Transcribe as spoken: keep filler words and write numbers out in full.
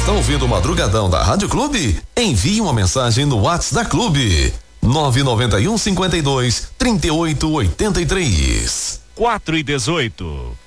está ouvindo o Madrugadão da Rádio Clube? Envie uma mensagem no WhatsApp da Clube. nove nove um, cinquenta e dois, trinta e oito, oitenta e três. quatro e dezoito.